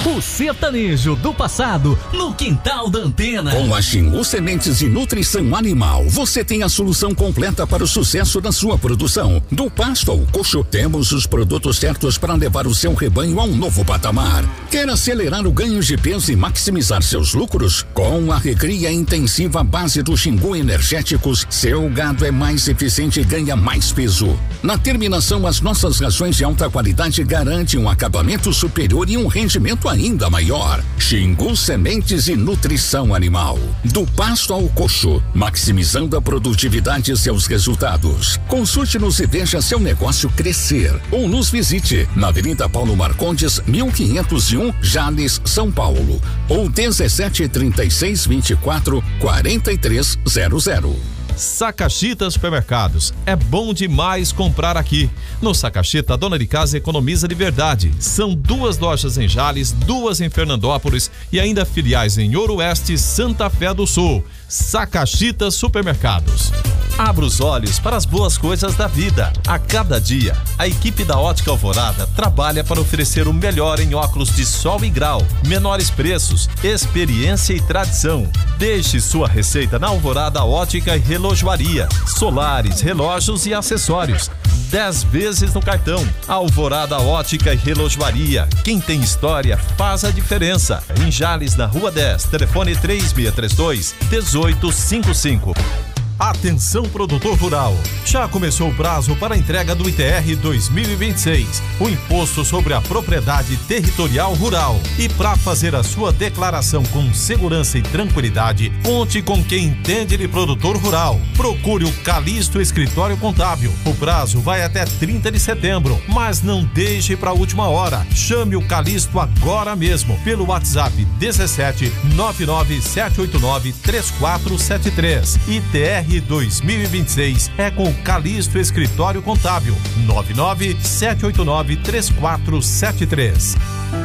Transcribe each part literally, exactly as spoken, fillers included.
O sertanejo do passado no quintal da Antena. Com a Xingu Sementes e Nutrição Animal, você tem a solução completa para o sucesso da sua produção. Do pasto ao coxo, temos os produtos certos para levar o seu rebanho a um novo patamar. Quer acelerar o ganho de peso e maximizar seus lucros? Com a recria intensiva à base do Xingu Energéticos, seu gado é mais eficiente e ganha mais peso. Na terminação, as nossas rações de alta qualidade garantem um acabamento superior e um rendimento ainda maior. Xingu Sementes e Nutrição Animal. Do pasto ao coxo, maximizando a produtividade e seus resultados. Consulte-nos e veja seu negócio crescer. Ou nos visite na Avenida Paulo Marcondes, mil quinhentos e um, Jales, São Paulo. Ou dezessete, trinta e seis, vinte e quatro, quarenta e três zero zero. Sacachita Supermercados. É bom demais comprar aqui. No Sacachita, a dona de casa economiza de verdade. São duas lojas em Jales, duas em Fernandópolis e ainda filiais em Ouro Oeste e Santa Fé do Sul. Sacachita Supermercados. Abra os olhos para as boas coisas da vida. A cada dia, a equipe da Ótica Alvorada trabalha para oferecer o melhor em óculos de sol e grau, menores preços, experiência e tradição. Deixe sua receita na Alvorada Ótica e Relojoaria, solares, relógios e acessórios. Dez vezes no cartão. Alvorada Ótica e Relojoaria. Quem tem história faz a diferença. Em Jales, na Rua dez, telefone três seis três dois, um oito cinco cinco. Atenção, produtor rural, já começou o prazo para a entrega do I T R dois mil e vinte e seis, o Imposto sobre a Propriedade Territorial Rural. E para fazer a sua declaração com segurança e tranquilidade, conte com quem entende de produtor rural. Procure o Calixto Escritório Contábil. O prazo vai até trinta de setembro, mas não deixe para a última hora. Chame o Calixto agora mesmo pelo WhatsApp dezessete, nove nove sete oito nove, três quatro sete três. I T R dois mil e vinte e seis é com o Calixto Escritório Contábil. Nove nove sete oito nove, três quatro sete três.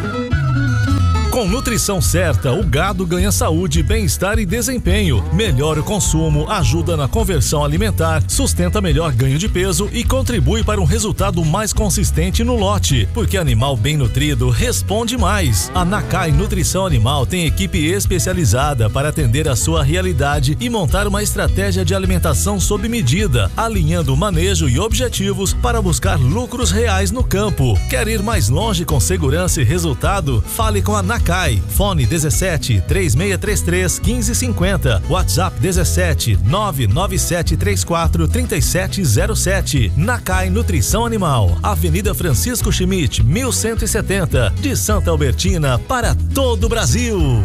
Com nutrição certa, o gado ganha saúde, bem-estar e desempenho. Melhora o consumo, ajuda na conversão alimentar, sustenta melhor ganho de peso e contribui para um resultado mais consistente no lote. Porque animal bem nutrido responde mais. A Nakai Nutrição Animal tem equipe especializada para atender a sua realidade e montar uma estratégia de alimentação sob medida, alinhando o manejo e objetivos para buscar lucros reais no campo. Quer ir mais longe com segurança e resultado? Fale com a Nakai. Fone dezessete, três seis três três, um cinco cinco zero. WhatsApp dezessete, nove nove sete três quatro, três sete zero sete. Nakai Nutrição Animal. Avenida Francisco Schmidt, mil cento e setenta. De Santa Albertina para todo o Brasil.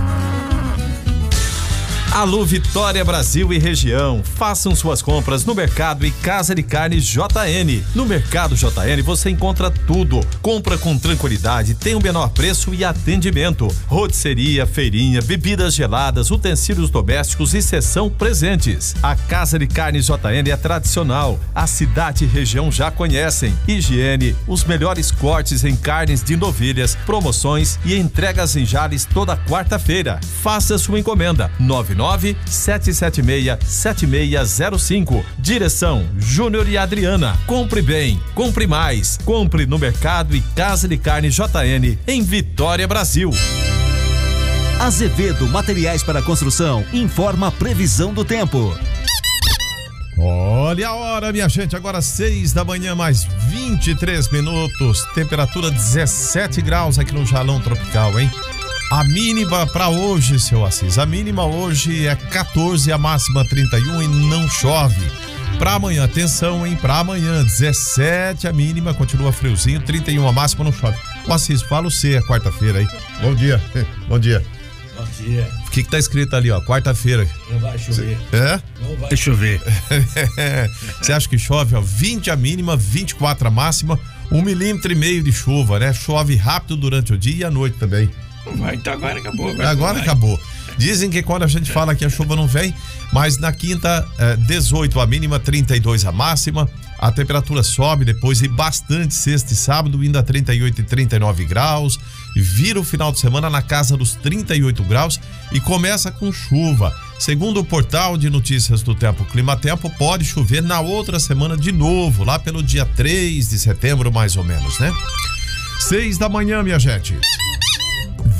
Alô Vitória Brasil e região, façam suas compras no Mercado e Casa de Carnes J N. No Mercado J N você encontra tudo. Compra com tranquilidade, tem o menor preço e atendimento. Rotisseria, feirinha, bebidas geladas, utensílios domésticos e seção presentes. A Casa de Carnes J N é tradicional, a cidade e região já conhecem. Higiene, os melhores cortes em carnes de novilhas, promoções e entregas em Jales toda quarta-feira. Faça sua encomenda. nove nove sete sete seis, sete seis zero cinco. Direção Júnior e Adriana. Compre bem, compre mais. Compre no Mercado e Casa de Carne J N em Vitória, Brasil. Azevedo Materiais para Construção informa a previsão do tempo. Olha a hora, minha gente, agora seis da manhã, mais vinte e três minutos, temperatura dezessete graus aqui no Jalão Tropical, hein? A mínima para hoje, seu Assis, a mínima hoje é quatorze, a máxima trinta e um e não chove. Para amanhã, atenção, hein? Para amanhã, dezessete a mínima, continua friozinho, trinta e um a máxima, não chove. O Assis, fala o C, é quarta-feira aí. Bom dia, bom dia. Bom dia. O que que tá escrito ali, ó, quarta-feira? Não vai chover. É? Não vai chover. Você acha que chove, ó, vinte a mínima, vinte e quatro a máxima, um milímetro e meio de chuva, né? Chove rápido durante o dia e à noite também. Vai, então agora acabou. Agora, agora acabou. Dizem que quando a gente fala que a chuva não vem, mas na quinta, eh, dezoito a mínima, trinta e dois a máxima. A temperatura sobe depois e bastante sexta e sábado, indo a trinta e oito e trinta e nove graus. Vira o final de semana na casa dos trinta e oito graus e começa com chuva. Segundo o portal de notícias do Tempo Climatempo, pode chover na outra semana de novo, lá pelo dia três de setembro, mais ou menos, né? Seis da manhã, minha gente.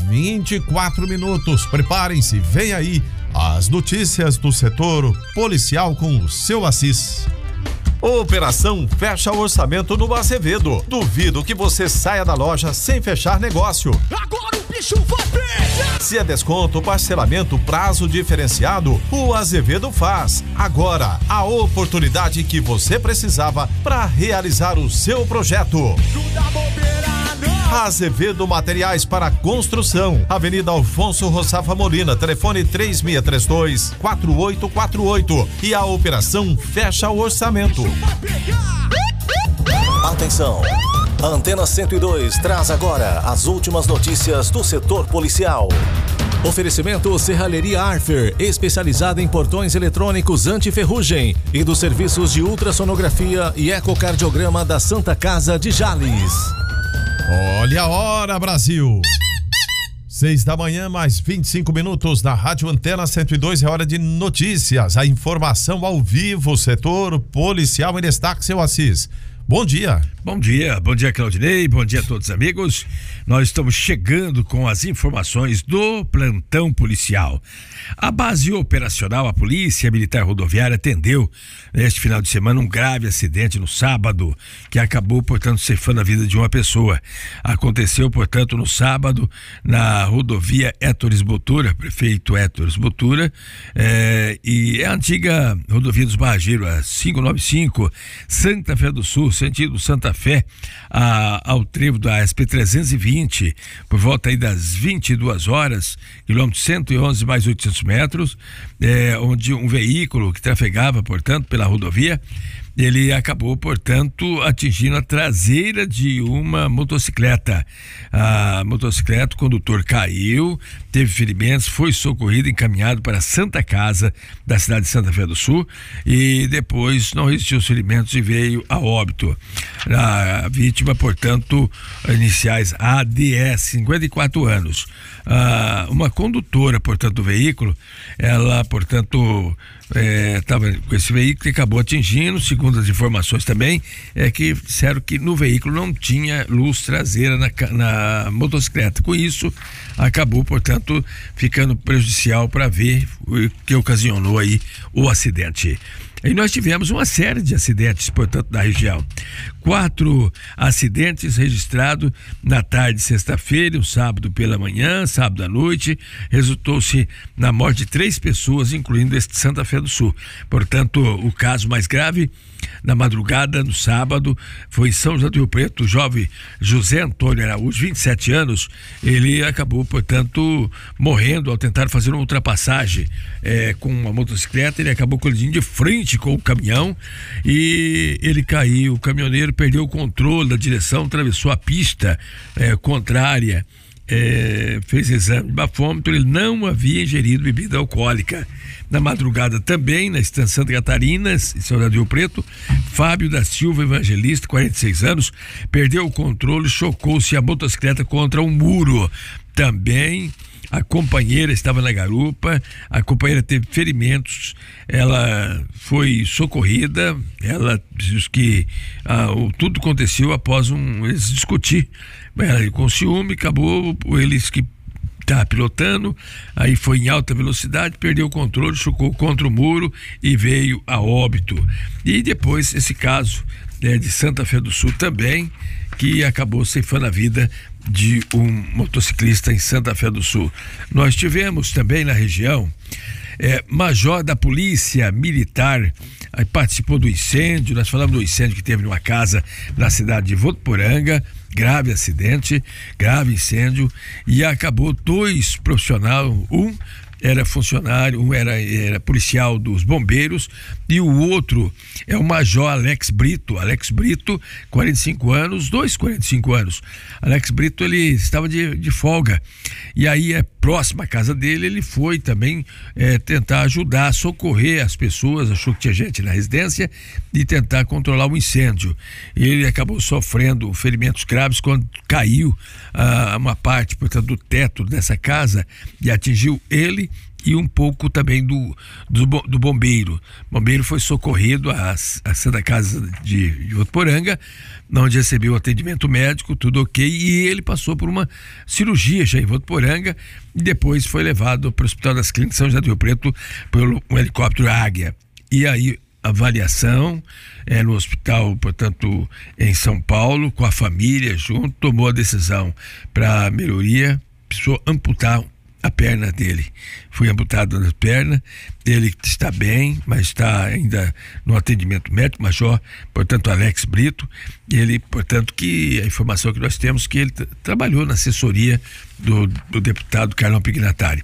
vinte e quatro minutos. Preparem-se, vem aí as notícias do setor policial com o seu Assis. Operação Fecha Orçamento no Azevedo. Duvido que você saia da loja sem fechar negócio. Agora o bicho vai pegar! Se é desconto, parcelamento, prazo diferenciado, o Azevedo faz. Agora, a oportunidade que você precisava para realizar o seu projeto. Azevedo Materiais para Construção, Avenida Alfonso Roçafa Molina, telefone três seis três dois, quatro oito quatro oito e a operação Fecha o Orçamento. Atenção! A Antena cento e dois traz agora as últimas notícias do setor policial. Oferecimento Serralheria Arfer, especializada em portões eletrônicos anti-ferrugem, e dos serviços de ultrassonografia e ecocardiograma da Santa Casa de Jales. Olha a hora, Brasil! Seis da manhã, mais vinte e cinco minutos na Rádio Antena cento e dois, é hora de notícias. A informação ao vivo, setor policial em destaque, seu Assis. Bom dia. Bom dia, bom dia, Claudinei, bom dia a todos os amigos. Nós estamos chegando com as informações do plantão policial. A base operacional, a Polícia Militar Rodoviária, atendeu neste final de semana um grave acidente no sábado, que acabou, portanto, ceifando a vida de uma pessoa. Aconteceu, portanto, no sábado, na rodovia Héctor Botura, prefeito Héctor Botura, é, e é a antiga rodovia dos Barrageiros, a quinhentos e noventa e cinco, Santa Fé do Sul, sentido Santa Fé, a, ao trevo da S P trezentos e vinte, por volta aí das vinte e duas horas, quilômetro cento e onze mais oitocentos metros, é, onde um veículo que trafegava, portanto, pela rodovia, ele acabou, portanto, atingindo a traseira de uma motocicleta. A motocicleta, o condutor caiu, teve ferimentos, foi socorrido, encaminhado para a Santa Casa da cidade de Santa Fé do Sul e depois não resistiu aos ferimentos e veio a óbito. A vítima, portanto, iniciais A D S, cinquenta e quatro anos. Ah, uma condutora, portanto, do veículo, ela, portanto, estava é, com esse veículo e acabou atingindo, segundo as informações também, é que disseram que no veículo não tinha luz traseira na, na motocicleta. Com isso, acabou, portanto, ficando prejudicial para ver o que ocasionou aí o acidente. E nós tivemos uma série de acidentes, portanto, na região. Quatro acidentes registrados na tarde de sexta-feira, um sábado pela manhã, sábado à noite. Resultou-se na morte de três pessoas, incluindo este de Santa Fé do Sul. Portanto, o caso mais grave, na madrugada, no sábado, foi em São José do Rio Preto. O jovem José Antônio Araújo, vinte e sete anos, ele acabou, portanto, morrendo ao tentar fazer uma ultrapassagem é, com uma motocicleta. Ele acabou colidindo de frente com o caminhão e ele caiu. O caminhoneiro perdeu o controle da direção, atravessou a pista é, contrária, é, fez exame de bafômetro. Ele não havia ingerido bebida alcoólica. Na madrugada também, na Estância Santa Catarina, em São José do Rio Preto, Fábio da Silva Evangelista, quarenta e seis anos, perdeu o controle, chocou-se a motocicleta contra um muro. Também a companheira estava na garupa, a companheira teve ferimentos, ela foi socorrida, ela diz que ah, tudo aconteceu após um, eles discutir, ela com ciúme, acabou eles que tá pilotando, aí foi em alta velocidade, perdeu o controle, chocou contra o muro e veio a óbito. E depois esse caso né, de Santa Fé do Sul também, que acabou ceifando a vida de um motociclista em Santa Fé do Sul. Nós tivemos também na região é, major da Polícia Militar, aí participou do incêndio. Nós falamos do incêndio que teve numa casa na cidade de Votuporanga, grave acidente, grave incêndio, e acabou dois profissionais, um era funcionário, um era, era policial dos bombeiros e o outro é o Major Alex Brito. Alex Brito, quarenta e cinco anos, dois quarenta e cinco anos. Alex Brito, ele estava de, de folga e aí é próximo à casa dele, ele foi também é, tentar ajudar, socorrer as pessoas, achou que tinha gente na residência e tentar controlar o incêndio. Ele acabou sofrendo ferimentos graves quando caiu ah, uma parte, portanto, do teto dessa casa e atingiu ele e um pouco também do, do, do bombeiro. O bombeiro foi socorrido à, à Santa Casa de, de Votuporanga, onde recebeu atendimento médico, tudo ok, e ele passou por uma cirurgia já em Votuporanga e depois foi levado para o Hospital das Clínicas São José do Rio Preto pelo um helicóptero Águia. E aí avaliação é, no hospital, portanto, em São Paulo, com a família junto, tomou a decisão para melhoria, precisou amputar a perna dele. Foi amputado na perna, ele está bem, mas está ainda no atendimento médico, Major, portanto, Alex Brito, ele, portanto, que a informação que nós temos que ele t- trabalhou na assessoria do, do deputado Carlão Pignatari.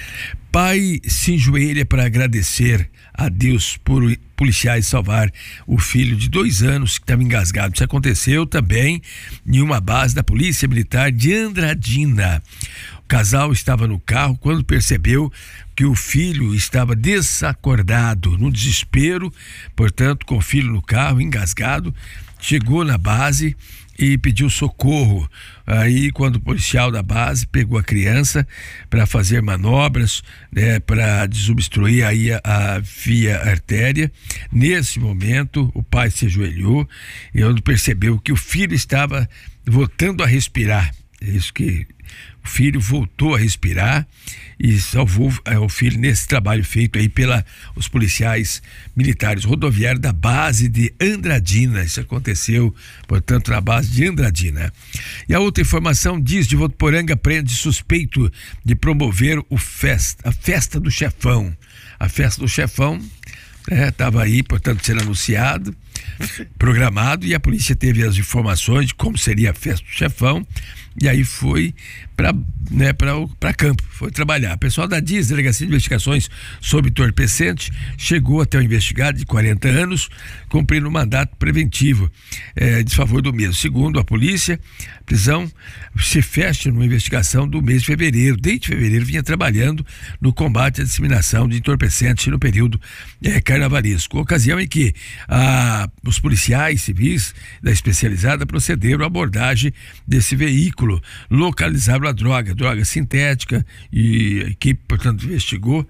Pai se enjoelha para agradecer a Deus por policiais salvar o filho de dois anos que estava engasgado. Isso aconteceu também em uma base da Polícia Militar de Andradina. O casal estava no carro quando percebeu que o filho estava desacordado, no desespero, portanto, com o filho no carro, engasgado, chegou na base e pediu socorro. Aí, quando o policial da base pegou a criança para fazer manobras, né, para desobstruir aí a, a via artéria, nesse momento o pai se ajoelhou e onde percebeu que o filho estava voltando a respirar. É isso que o filho voltou a respirar e salvou é, o filho nesse trabalho feito aí pelos policiais militares rodoviários da base de Andradina. Isso aconteceu, portanto, na base de Andradina. E a outra informação diz: de Votuporanga prende suspeito de promover o festa, a festa do chefão. A festa do chefão estava é, aí, portanto, sendo anunciado, programado, e a polícia teve as informações de como seria a festa do chefão. E aí foi para né, para campo, foi trabalhar. O pessoal da D I S, Delegacia de Investigações sobre Entorpecente, chegou até o investigado de quarenta anos, cumprindo um mandato preventivo é, em desfavor do mesmo. Segundo a polícia, a prisão se fecha numa investigação do mês de fevereiro. Desde fevereiro vinha trabalhando no combate à disseminação de entorpecentes no período é, carnavalesco. Ocasião em que a, os policiais civis da especializada procederam à abordagem desse veículo. Localizaram a droga, droga sintética, e a equipe, portanto, investigou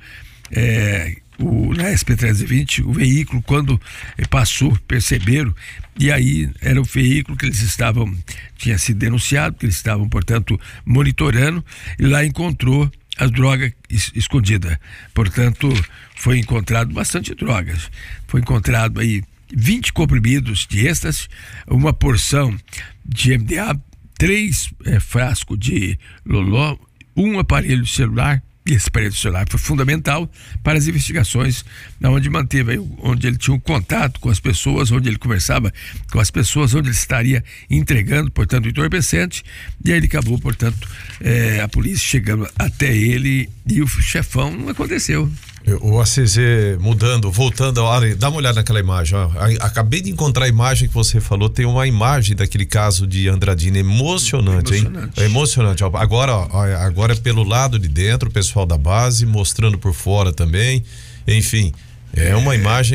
é, o, na S P trezentos e vinte, o veículo, quando eh, passou, perceberam, e aí era o veículo que eles estavam, tinha sido denunciado, que eles estavam, portanto, monitorando, e lá encontrou a droga es, escondida. Portanto, foi encontrado bastante drogas. Foi encontrado aí vinte comprimidos de êxtase, uma porção de M D A, três é, frascos de loló, um aparelho celular. E esse aparelho celular foi fundamental para as investigações, onde manteve, onde ele tinha um contato com as pessoas, onde ele conversava com as pessoas, onde ele estaria entregando, portanto, o entorpecente. E aí ele acabou, portanto, é, a polícia chegando até ele, e o chefão não aconteceu. O A C Z mudando, voltando, olha, dá uma olhada naquela imagem, ó. Acabei de encontrar a imagem que você falou, tem uma imagem daquele caso de Andradina, emocionante, emocionante. hein? É emocionante. Agora, ó, agora pelo lado de dentro, o pessoal da base mostrando por fora também, enfim, é uma imagem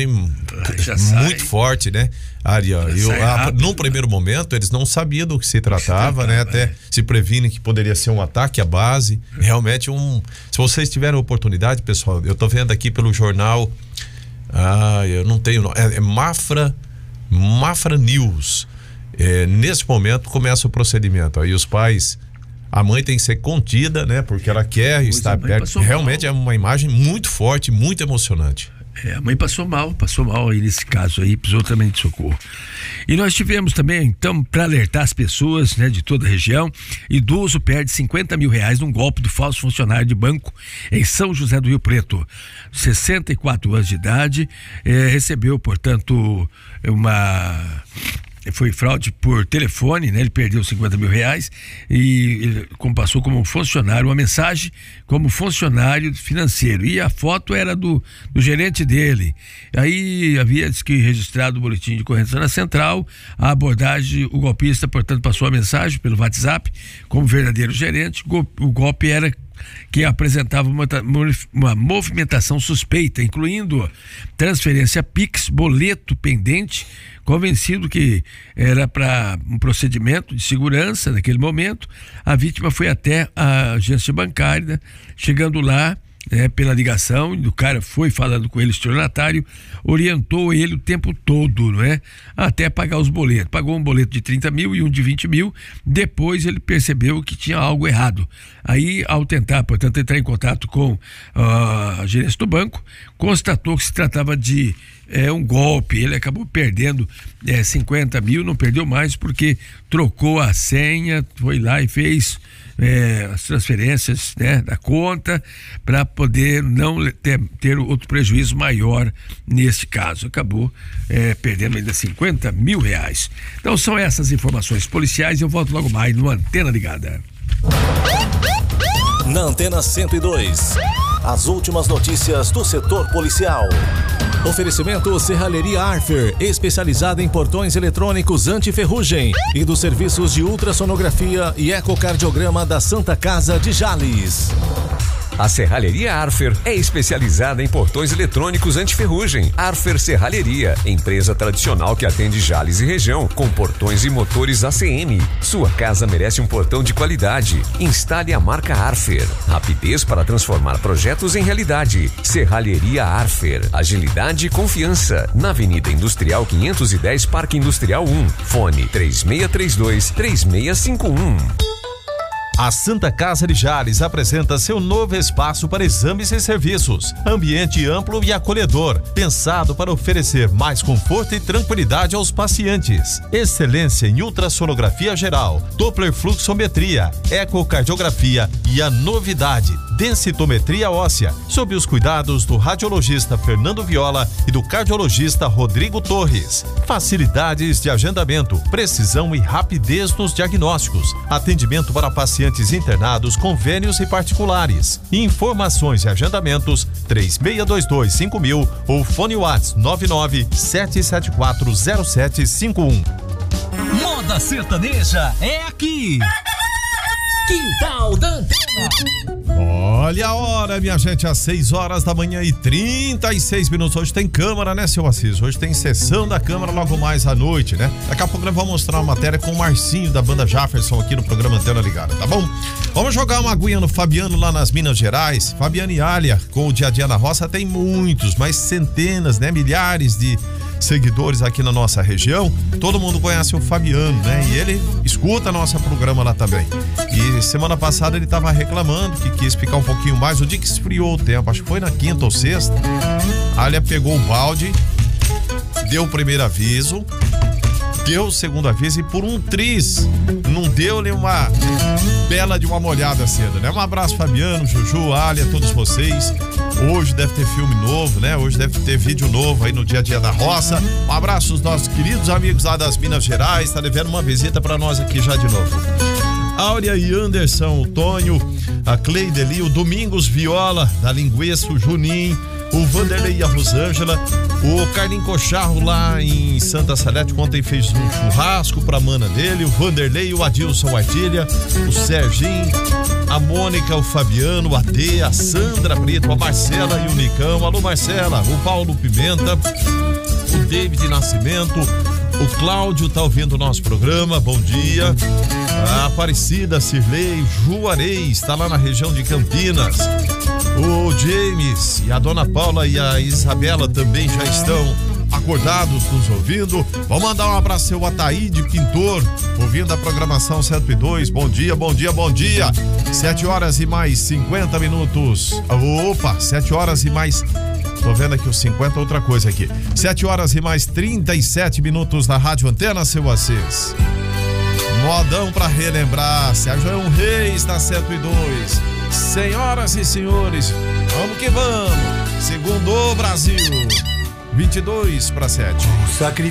muito forte, né? Ari, ó, eu, a, num primeiro momento eles não sabiam do que se tratava, se tratava né? Até é. se previne que poderia ser um ataque à base. É. Realmente um. Se vocês tiverem a oportunidade, pessoal, eu tô vendo aqui pelo jornal. Ah, eu não tenho. É, é Mafra, Mafra News. É, nesse momento começa o procedimento. Aí os pais. A mãe tem que ser contida, né? Porque ela quer pois estar perto. Realmente mal. É uma imagem muito forte, muito emocionante. É, a mãe passou mal, passou mal aí nesse caso aí, precisou também de socorro. E nós tivemos também, então, para alertar as pessoas, né, de toda a região, idoso perde cinquenta mil reais num golpe do falso funcionário de banco em São José do Rio Preto. sessenta e quatro anos de idade, é, recebeu, portanto, uma... foi fraude por telefone, né? Ele perdeu cinquenta mil reais e ele passou como funcionário, uma mensagem como funcionário financeiro, e a foto era do, do gerente dele. Aí havia diz que registrado o boletim de ocorrência na central, a abordagem, o golpista, portanto, passou a mensagem pelo WhatsApp como verdadeiro gerente. O golpe era que apresentava uma, uma movimentação suspeita, incluindo transferência Pix, boleto pendente, convencido que era para um procedimento de segurança naquele momento. A vítima foi até a agência bancária, chegando lá, né, pela ligação, o cara foi falando com ele, estelionatário, orientou ele o tempo todo, não é? Até pagar os boletos. Pagou um boleto de trinta mil e um de vinte mil, depois ele percebeu que tinha algo errado. Aí, ao tentar, portanto, entrar em contato com uh, a gerência do banco, constatou que se tratava de é, um golpe. Ele acabou perdendo é, cinquenta mil, não perdeu mais porque trocou a senha, foi lá e fez é, as transferências, né, da conta para poder não ter, ter outro prejuízo maior neste caso. Acabou é, perdendo ainda cinquenta mil reais. Então são essas informações policiais. Eu volto logo mais no Antena Ligada. Na Antena cento e dois, as últimas notícias do setor policial. Oferecimento Serralheria Arfer, especializada em portões eletrônicos anti-ferrugem e dos serviços de ultrassonografia e ecocardiograma da Santa Casa de Jales. A Serralheria Arfer é especializada em portões eletrônicos anti-ferrugem. Arfer Serralheria, empresa tradicional que atende Jales e região, com portões e motores A C M. Sua casa merece um portão de qualidade. Instale a marca Arfer. Rapidez para transformar projetos em realidade. Serralheria Arfer. Agilidade e confiança. Na Avenida Industrial quinhentos e dez, Parque Industrial um. Fone três seis três dois, três seis cinco um. A Santa Casa de Jales apresenta seu novo espaço para exames e serviços. Ambiente amplo e acolhedor, pensado para oferecer mais conforto e tranquilidade aos pacientes. Excelência em ultrassonografia geral, Doppler fluxometria, ecocardiografia e a novidade, densitometria óssea, sob os cuidados do radiologista Fernando Viola e do cardiologista Rodrigo Torres. Facilidades de agendamento, precisão e rapidez nos diagnósticos. Atendimento para pacientes internados, convênios e particulares. Informações e agendamentos três seis dois dois cinco mil ou fone WhatsApp nove nove sete sete quatro zero sete cinco um. Moda sertaneja é aqui. Quintal da Antena. Olha a hora, minha gente, às seis horas da manhã e trinta e seis minutos. Hoje tem Câmara, né, seu Assis? Hoje tem sessão da Câmara logo mais à noite, né? Daqui a pouco nós vamos mostrar uma matéria com o Marcinho da banda Jefferson aqui no programa Antena Ligada, tá bom? Vamos jogar uma aguinha no Fabiano lá nas Minas Gerais. Fabiano e Alia, com o Dia a Dia na Roça, tem muitos, mas centenas, né? Milhares de seguidores aqui na nossa região. Todo mundo conhece o Fabiano, né? E ele escuta nosso programa lá também. E semana passada ele tava reclamando que quis ficar um pouquinho mais. O dia que esfriou o tempo, acho que foi na quinta ou sexta, a Alia pegou o balde, deu o primeiro aviso, deu o segundo aviso e por um triz não deu-lhe uma bela de uma molhada cedo, né? Um abraço, Fabiano, Juju, Alia, todos vocês. Hoje deve ter filme novo, né? Hoje deve ter vídeo novo aí no Dia a Dia da Roça. Um abraço aos nossos queridos amigos lá das Minas Gerais, tá devendo uma visita pra nós aqui já de novo. Áurea e Anderson, o Tonho, a Cleideli, o Domingos Viola, da Linguiça, o Juninho, o Vanderlei e a Rosângela, o Carlinho Cocharro lá em Santa Salete, ontem fez um churrasco pra mana dele, o Vanderlei, o Adilson Ardilha, o Serginho, a Mônica, o Fabiano, a Dê, a Sandra Brito, a Marcela e o Nicão, alô Marcela, o Paulo Pimenta, o David Nascimento, o Cláudio tá ouvindo o nosso programa, bom dia. A Aparecida, Cirlei, Juarez, tá lá na região de Campinas. O James e a Dona Paula e a Isabela também já estão acordados nos ouvindo. Vamos mandar um abraço ao Ataíde Pintor, ouvindo a programação cento e dois. Bom dia, bom dia, bom dia. sete horas e mais cinquenta minutos. Opa, sete horas e mais... Tô vendo aqui os cinquenta, outra coisa aqui. sete horas e mais trinta e sete minutos na Rádio Antena, seu Assis. Modão pra relembrar. Sérgio Reis na cento e dois. Senhoras e senhores, vamos que vamos. Segundo o Brasil. vinte e dois para sete.